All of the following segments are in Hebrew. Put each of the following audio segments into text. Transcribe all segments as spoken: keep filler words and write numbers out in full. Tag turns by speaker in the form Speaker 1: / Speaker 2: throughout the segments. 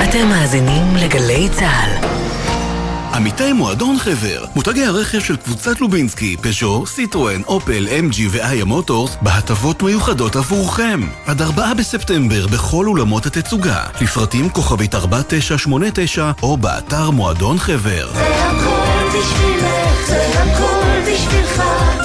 Speaker 1: אתם מאזינים לגלי צהל.
Speaker 2: עמיתי מועדון חבר, מותגי הרכב של קבוצת לובינסקי, פז'ו, סיטרואן, אופל, אם ג'י ואיה מוטורס בהטבות מיוחדות עבורכם. עד ארבעה בספטמבר בכל אולמות התצוגה. לפרטים כוכבית ארבע תשע שמונה תשע או באתר מועדון חבר.
Speaker 3: זה הכל בשבילך, זה הכל בשבילך,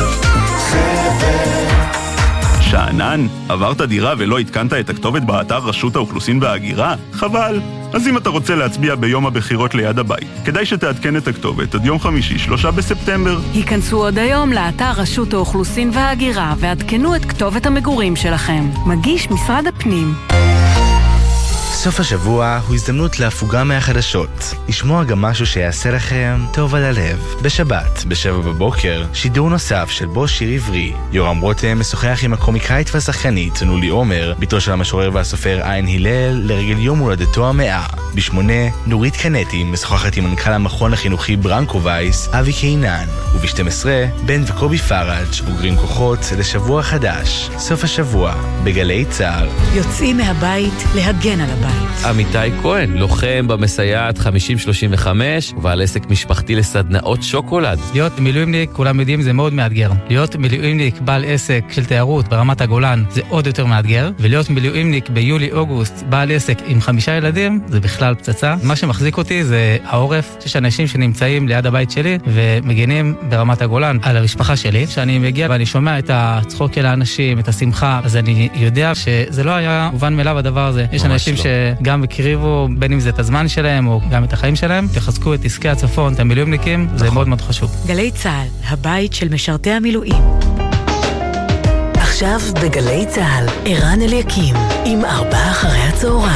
Speaker 3: חבר.
Speaker 4: שענן, עברת דירה ולא התקנת את הכתובת באתר רשות האוכלוסין וההגירה? חבל. אז אם אתה רוצה להצביע ביום הבחירות ליד הבית, כדאי שתעדכן את הכתובת עד יום חמישי, שלושה בספטמבר.
Speaker 5: היכנסו עוד היום לאתר רשות האוכלוסין וההגירה ועדכנו את כתובת המגורים שלכם. מגיש משרד הפנים.
Speaker 6: סוף השבוע הוא הזדמנות להפוגה מהחדשות. לשמוע גם משהו שיעשה לכם טוב על הלב. בשבת, בשבע בבוקר, שידור נוסף של בו שיר עברי. יורם רותם משוחח עם הקומיקאית והשחקנית נולי עומר, ביתו של המשורר והסופר עין הלל, לרגל יום הולדתו המאה. בשמונה, נורית קנטי משוחחת עם מנכ"ל המכון החינוכי ברנקו וייס, אבי קינן. וב-שתים עשרה, בן וקובי פראג' אוגרים כוחות לשבוע חדש. סוף השבוע, בגלי צהל.
Speaker 7: יוצאים מהבית להגן על הבית.
Speaker 8: עמיתי כהן, לוחם במסייעת חמישים שלושים וחמש ובעל עסק משפחתי לסדנאות שוקולד.
Speaker 9: להיות מילואימניק, כולם יודעים, זה מאוד מאתגר. להיות מילואימניק בעל עסק של תיירות ברמת הגולן זה עוד יותר מאתגר, ולהיות מילואימניק ביולי-אוגוסט בעל עסק עם חמישה ילדים זה בכלל פצצה. מה שמחזיק אותי זה העורף. יש אנשים שנמצאים ליד הבית שלי ומגנים ברמת הגולן על המשפחה שלי. כשאני מגיע ואני שומע את הצחוק של האנשים, את השמחה, אז אני יודע שזה לא היה מובן מאליו הדבר הזה. יש אנשים ש גם הקריבו, בין אם זה את הזמן שלהם או גם את החיים שלהם, תחזקו את עסקי הצפון, את המילואימניקים, זה מאוד מאוד חשוב.
Speaker 7: גלי צהל, הבית של משרתי המילואים.
Speaker 1: עכשיו בגלי צהל, ערן אליקים, עם ארבע אחרי הצהריים.